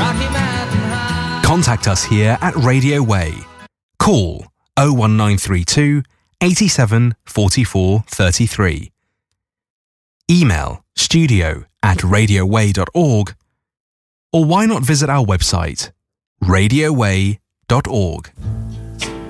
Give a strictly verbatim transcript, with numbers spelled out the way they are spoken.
Contact us here at Radio Way. Call oh one nine three two, eighty-seven, forty-four, thirty-three. Email studio at radioway dot org, or why not visit our website, radio way dot org.